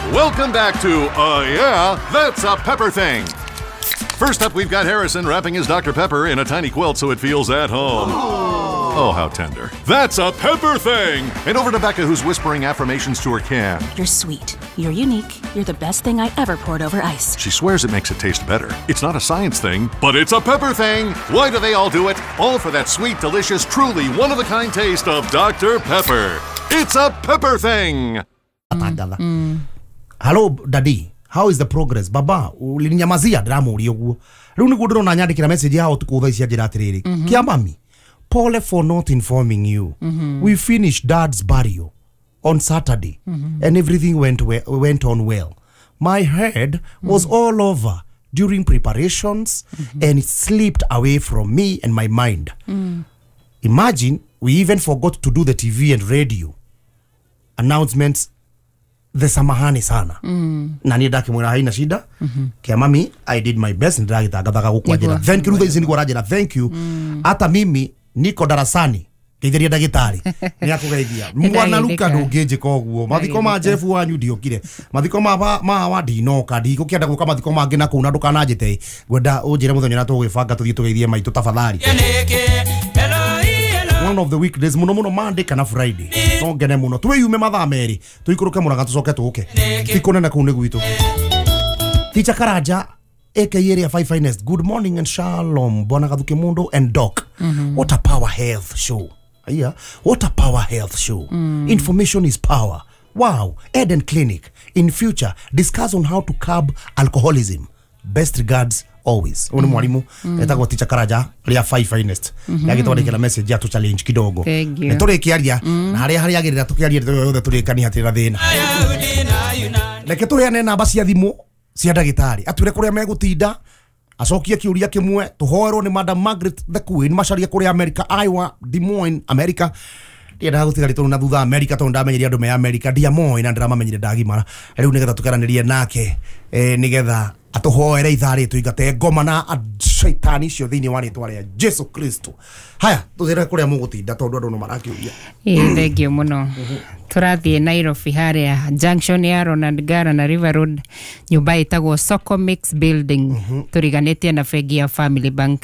Welcome back to Yeah, That's a Pepper Thing. First up, we've got Harrison wrapping his Dr. Pepper in a tiny quilt so it feels at home. Oh, how tender. That's a Pepper Thing! And over to Becca, who's whispering affirmations to her can. You're sweet. You're unique. You're the best thing I ever poured over ice. She swears it makes it taste better. It's not a science thing, but it's a Pepper Thing! Why do they all do it? All for that sweet, delicious, truly one-of-a-kind taste of Dr. Pepper. It's a Pepper Thing! Hello, Daddy. How is the progress? Baba, ulininyamazia ndiramuria uguo. Riu niguo ndirona nyandikira message ya utuku thaa ici njira atiriri. Kia mami. Pole for not informing you. We finished Dad's burial on Saturday and everything went on well. My head was all over during preparations and it slipped away from me and my mind. Imagine we even forgot to do the TV and radio announcements. The samahani sana. Na ni ndaki mwira haina shida. Kia mami, I did my best. Ndagitagathaga gukwajira. Thank you those niko rajira. Thank you. Hata mimi niko darasani. Getheria ndagitari. Ni akugeithia. Mwana Luka ndungeje koguo. Mathiko ma Jeff wanyu ndiokire. Mathiko ma wadi no kadi ko kienda guka mathiko mangi na kuna ndukananjite. Gwenda unjire muthenya na tugibanga tuthie tugeithie maitu tafadhali. One of the weekdays muno Monday kana Friday. No ngene muno. Twiyume mathaa meri. Tuikuruke muraga tucoke tuke. Tikonena kuu ni gwitu. Teacher Karaja aka Area 5 Finest. Good morning and shalom. Bwana Gathuke Mundo and Doc. What a power health show. Yeah. What a power health show. Information is power. Wow. Eden Clinic. In future, discuss on how to curb alcoholism. Best regards always. Uni mwalimu etagwo Teacher Karaja Area 5 Finest. Yagitwandikira message ya tu challenge kidogo. Nitore kiaria na haria agirira tukiaria yothe turikani hatira thina. Leke tuheane namba cia thimu cia ndagitari atwire kuria megutinda acokie kiuria kimwe tuhoerwo ni Madam Margaret the Queen macaria kuria America, Iowa, Des Moines, America. Ndienda gutigari tunu na thutha America tondu ndamenyeria andu me America ndiamoe na ndiramamenyire ndagimara riu nigetha tukaranirie nake nigetha atuhoere ithari tuigate ngoma na shaitani cio thiini wa ritwa ria Jesu Kristo. Haya tuthire kuria mugutinda tondu andu no marakiuria. Thengio muno. Turathie Nairobi haria junction ya Ronald Gara na River Road nyumba itagwo Soko Mix Building turiganĩtie na bengi ya Family Bank.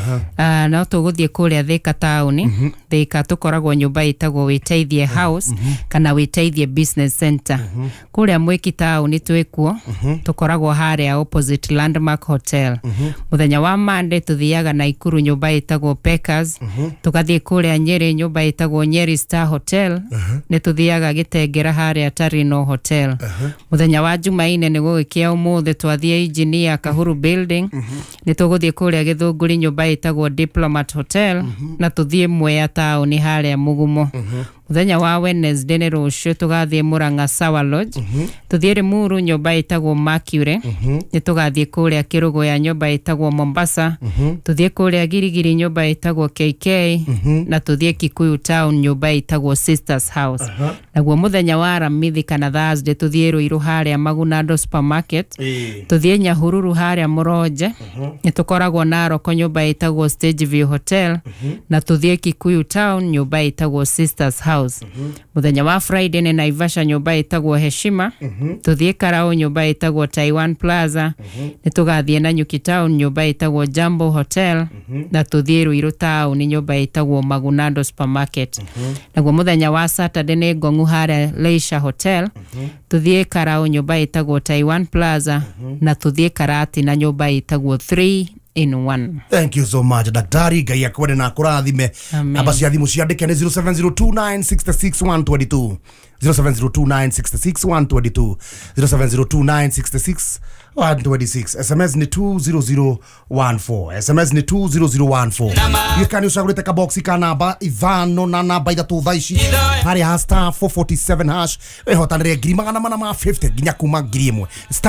Na tuguthie kuria Thika town Thika tukoragwo nyumba itagwo Witeithie House kana Witeithie Business Center. Kuria Mwiki town twikuo tukoragwo haria opposite Landmark Hotel. Muthenya wa Monday tuthiaga Naikuru nyumba itagwo Peckers. Tugathie kuria Nyeri nyumba itagwo Nyeri Star Hotel. Ni tuthiaga Gitengera haria Tarino Hotel. Muthenya wa Jumaine ni gugikia umuthe twathie Engineer Kahuru Building. Ni tuguthie kuria Githunguri nyumba itagwo Diplomat Hotel na tuthie Mwea town haria Mugumo. Muthenya wa Wednesday ni rucio tugathie Murang'a Sawa Lodge. Tuthie Limuru nyumba itagwo Mercury. Ni tugathie kuria Kirugo ya nyumba itagwo Mombasa. Tuthie kuria Girigiri nyumba itagwo KK na tuthie Kikuyu town nyumba itagwo Sisters House. Naguo muthenya wa Aramithi kana Thursday tuthie Ruiru haria Magunado Supermarket. Tuthie Nyahururu haria Muroje. Ni tukoragwo Narok nyumba itagwo Stageview Hotel na tuthie Kikuyu town nyumba itagwo Sisters House. Muthenya wa Friday ni Naivasha nyumba itagwo Heshima. Tuthie Karao nyumba itagwo Taiwan Plaza. Ni tugathie Nanyuki town nyumba itagwo Jambo Hotel na tuthie Ruiru town nyumba itagwo Magunado Supermarket. Naguo muthenya wa Saturday ni Ngong'u haria Leisure Hotel. Tuthie Karao nyumba itagwo Taiwan Plaza na tuthie Karati na nyumba itagwo 3 in 1. Thank you so much Daktari Ngai akwende na kurathime. Namba cia thimu ciandike ni 0702966122 0702966122 0702966126. SMS ni 20014. SMS ni 20014. You can ushagurite ka box ka namba ithano na namba ithatu thaici hari # 447 hash ehotanire ngiri magana mana ma 50 ginya kuma ngiri imwe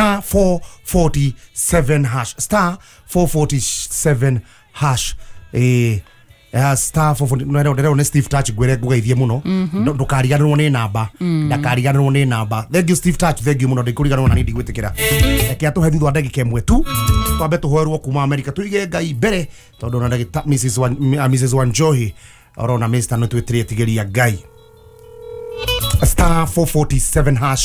*447 hash *447 hash star 440 no Steve Touch gwere gugeithie muno ndukariganirwo ni namba ndakariganirwo ni namba. Thank you Steve Touch, thank you muno ndikuriganirwo na nindi gwitikira eke atuhe thutha ndagika imwe tu twambe tuhoerwo kuma America tuige Ngai mbere tondu na ndagita Mrs. Wanjohi orona Mr. no twetirie tigeria Ngai *447 hash